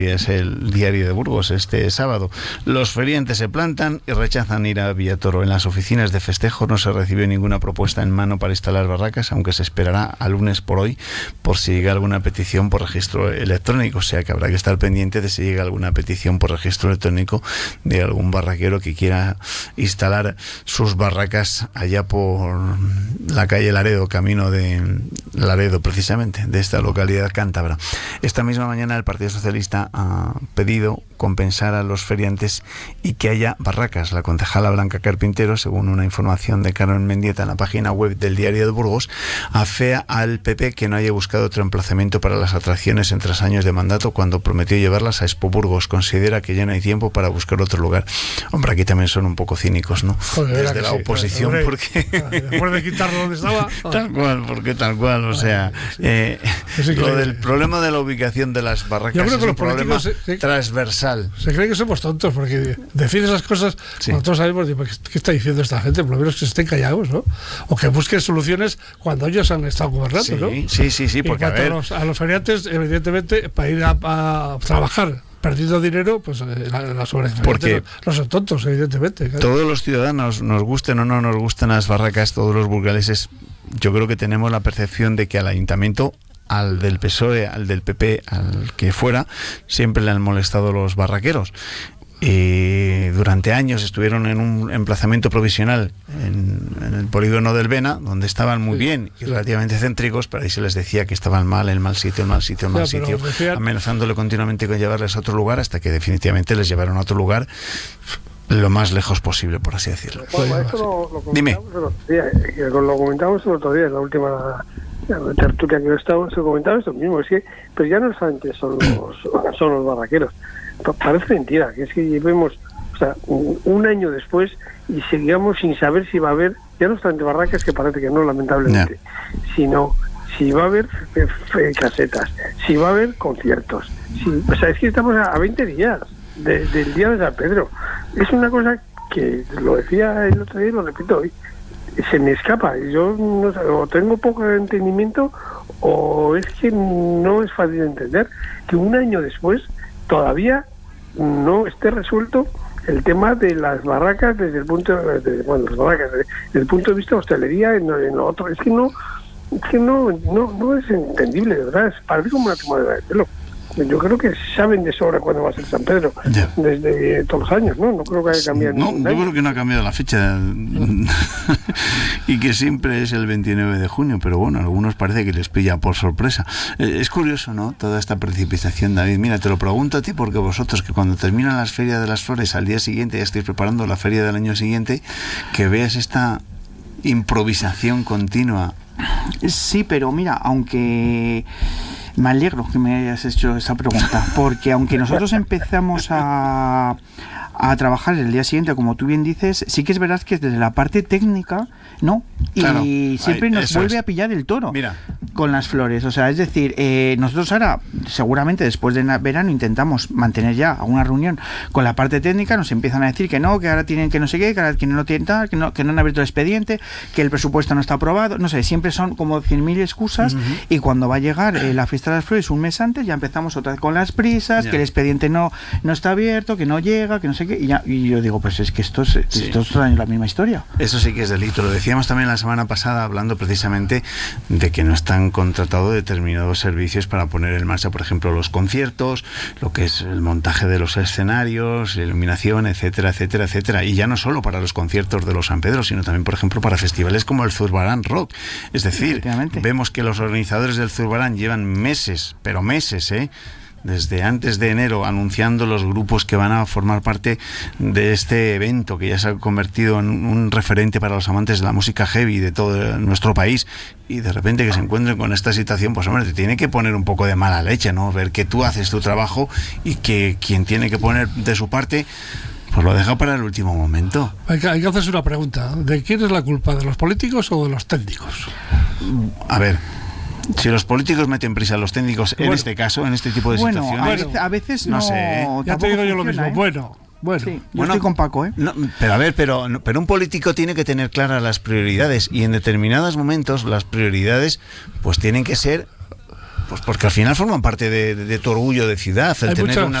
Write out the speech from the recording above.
Es el Diario de Burgos este sábado. Los feriantes se plantan y rechazan ir a Villatoro. En las oficinas de festejo no se recibió ninguna propuesta en mano para instalar barracas, aunque se esperará a lunes por hoy por si llega alguna petición por registro electrónico. O sea que habrá que estar pendiente de si llega alguna petición por registro electrónico de algún barraquero que quiera instalar sus barracas allá por la calle Laredo, camino de Laredo precisamente, de esta localidad cántabra. Esta misma mañana el Partido Socialista ha pedido compensar a los feriantes y que haya barracas. La concejala Blanca Carpintero, según una información de Carmen Mendieta en la página web del Diario de Burgos, afea al PP que no haya buscado otro emplazamiento para las atracciones en 3 años de mandato cuando prometió llevarlas a Expo Burgos. Considera que ya no hay tiempo para buscar otro lugar. Hombre, aquí también son un poco cínicos, ¿no? Joder, desde la oposición, hombre, porque... después de quitarlo donde estaba... tal cual, o sea... lo del problema de la ubicación de las barracas yo creo que es un problema transversal. Se cree que somos tontos porque decir esas cosas cuando todos sabemos ¿qué está diciendo esta gente? Por lo menos que estén callados, ¿no? O que busquen soluciones cuando ellos han estado gobernando, ¿no? Sí, porque a los feriantes, evidentemente, para ir a trabajar perdiendo dinero, pues las sobrevivientes no son tontos, evidentemente. Claro. Todos los ciudadanos, nos gusten o no nos gustan las barracas, todos los burgaleses, yo creo que tenemos la percepción de que al ayuntamiento, al del PSOE, al del PP, al que fuera, siempre le han molestado los barraqueros. Durante años estuvieron en un emplazamiento provisional en el polígono del Vena, donde estaban muy bien y relativamente céntricos, pero ahí se les decía que estaban mal, el mal sitio, amenazándole continuamente con llevarles a otro lugar, hasta que definitivamente les llevaron a otro lugar lo más lejos posible, por así decirlo. Bueno, eso Dime. Lo comentamos el otro día, en la última tertulia que estábamos, se comentaba esto mismo, es que pero ya no solamente son los barraqueros. Parece mentira, que es que llevemos un año después y seguíamos sin saber si va a haber, ya no solamente barracas, que parece que no, lamentablemente, sino si va a haber casetas, si va a haber conciertos. Es que estamos a 20 días del día de San Pedro. Es una cosa que lo decía el otro día y lo repito hoy, se me escapa. Yo no sé, o tengo poco entendimiento o es que no es fácil de entender que un año después todavía no esté resuelto el tema de las barracas desde el punto desde el punto de vista de hostelería en lo otro. Es que no es entendible, de verdad. Parece como una tomadera de pelo. Yo creo que saben de sobra cuándo va a ser San Pedro, desde todos los años, ¿no? No creo que haya cambiado. No, yo creo que no ha cambiado la fecha y que siempre es el 29 de junio, pero bueno, a algunos parece que les pilla por sorpresa. Es curioso, ¿no? Toda esta precipitación, David. Mira, te lo pregunto a ti porque vosotros, que cuando terminan las ferias de las flores al día siguiente, ya estáis preparando la feria del año siguiente, que veas esta improvisación continua. Sí, pero mira, aunque... Me alegro que me hayas hecho esa pregunta, porque aunque nosotros empezamos a trabajar el día siguiente, como tú bien dices, sí que es verdad que desde la parte técnica, ¿no? Claro, y siempre nos vuelve a pillar el toro. Mira. Con las flores. O sea, es decir, nosotros ahora, seguramente después de verano, intentamos mantener ya una reunión con la parte técnica, nos empiezan a decir que no, que ahora tienen que no sé qué, que ahora no tienen tal, que no han abierto el expediente, que el presupuesto no está aprobado, no sé, siempre son como 100.000 excusas, y cuando va a llegar la fiesta de las flores un mes antes, ya empezamos otra vez con las prisas, que el expediente no está abierto, que no llega, que no sé qué, y yo digo, pues es que esto es la misma historia. Eso sí que es delito. Lo decíamos también la semana pasada, hablando precisamente de que no están contratado determinados servicios para poner en marcha, por ejemplo, los conciertos, lo que es el montaje de los escenarios, la iluminación, etcétera, etcétera, etcétera. Y ya no solo para los conciertos de los San Pedro, sino también, por ejemplo, para festivales como el Zurbarán Rock. Es decir, vemos que los organizadores del Zurbarán llevan meses, pero meses, desde antes de enero, anunciando los grupos que van a formar parte de este evento, que ya se ha convertido en un referente para los amantes de la música heavy de todo nuestro país, y de repente que se encuentren con esta situación, pues hombre, te tiene que poner un poco de mala leche, ¿no? Ver que tú haces tu trabajo y que quien tiene que poner de su parte, pues lo deja para el último momento. Hay que hacerse una pregunta: ¿de quién es la culpa? ¿De los políticos o de los técnicos? A ver, si los políticos meten prisa a los técnicos, en este caso, en este tipo de situaciones, a veces no sé, ya te digo yo lo mismo. Bueno, sí, yo estoy con Paco, No, pero a ver, pero un político tiene que tener claras las prioridades, y en determinados momentos las prioridades pues tienen que ser Pues porque al final forman parte de tu orgullo de ciudad, el Hay tener mucha- una